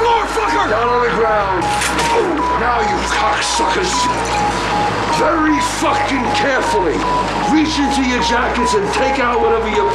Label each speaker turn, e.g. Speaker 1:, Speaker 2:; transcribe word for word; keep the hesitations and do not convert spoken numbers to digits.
Speaker 1: floor, fucker!
Speaker 2: Down on the ground. Now, you cocksuckers. Very fucking carefully. Reach into your jackets and take out whatever you